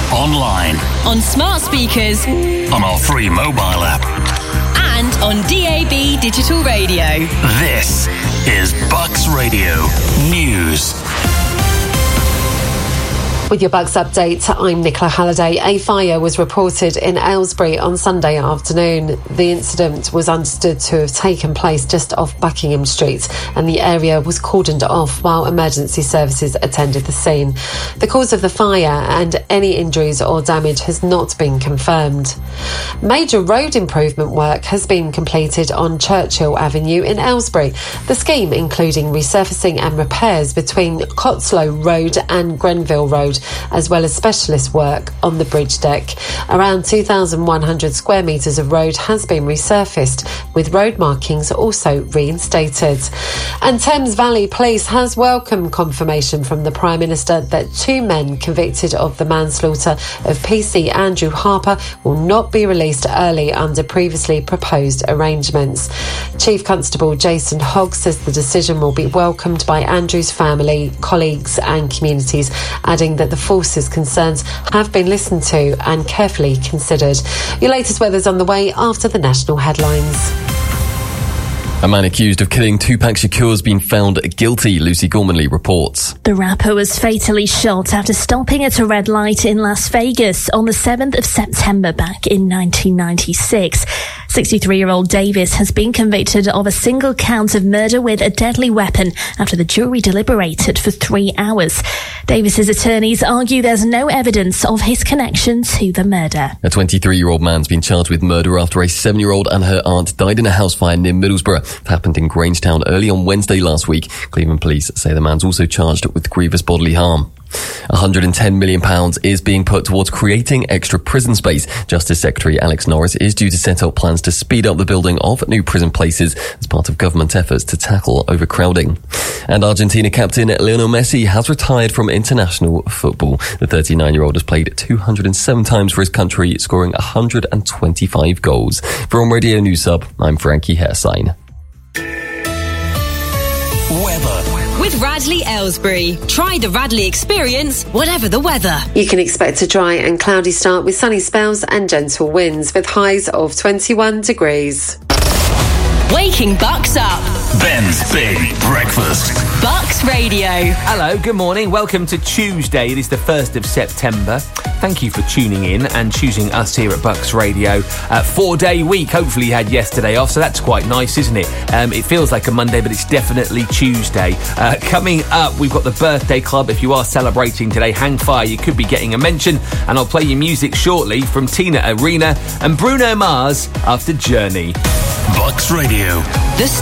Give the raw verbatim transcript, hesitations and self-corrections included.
online, on smart speakers, on our free mobile app, and on D A B digital radio. This is Bucks Radio News. With your Bucks update, I'm Nicola Halliday. A fire was reported in Aylesbury on Sunday afternoon. The incident was understood to have taken place just off Buckingham Street, and the area was cordoned off while emergency services attended the scene. The cause of the fire and any injuries or damage has not been confirmed. Major road improvement work has been completed on Churchill Avenue in Aylesbury. The scheme including resurfacing and repairs between Cotslow Road and Grenville Road, as well as specialist work on the bridge deck. Around two thousand one hundred square metres of road has been resurfaced, with road markings also reinstated. And Thames Valley Police has welcomed confirmation from the Prime Minister that two men convicted of the manslaughter of P C Andrew Harper will not be released early under previously proposed arrangements. Chief Constable Jason Hogg says the decision will be welcomed by Andrew's family, colleagues and communities, adding that the force's concerns have been listened to and carefully considered. Your latest weather's on the way after the national headlines. A man accused of killing Tupac Shakur has been found guilty, Lucy Gormanley reports. The rapper was fatally shot after stopping at a red light in Las Vegas on the seventh of September back in nineteen ninety-six. sixty-three-year-old Davis has been convicted of a single count of murder with a deadly weapon after the jury deliberated for three hours. Davis's attorneys argue there's no evidence of his connection to the murder. A twenty-three-year-old man's been charged with murder after a seven-year-old and her aunt died in a house fire near Middlesbrough. It happened in Grangetown early on Wednesday last week. Cleveland police say the man's also charged with grievous bodily harm. one hundred ten million pounds is being put towards creating extra prison space. Justice Secretary Alex Norris is due to set up plans to speed up the building of new prison places as part of government efforts to tackle overcrowding. And Argentina captain Lionel Messi has retired from international football. The thirty-nine-year-old has played two hundred seven times for his country, scoring one hundred twenty-five goals. From Radio News Sub, I'm Frankie Hairsign. Weather. With Radley Aylesbury. Try the Radley experience, whatever the weather. You can expect a dry and cloudy start with sunny spells and gentle winds, with highs of twenty-one degrees. Waking Bucks up. Ben's Big Breakfast. Bucks Radio. Hello, good morning. Welcome to Tuesday. It is the first of September. Thank you for tuning in and choosing us here at Bucks Radio. Uh, four-day week. Hopefully you had yesterday off, so that's quite nice, isn't it? Um, it feels like a Monday, but it's definitely Tuesday. Uh, coming up, we've got the Birthday Club. If you are celebrating today, hang fire. You could be getting a mention, and I'll play you music shortly from Tina Arena and Bruno Mars after Journey. Bucks Radio. The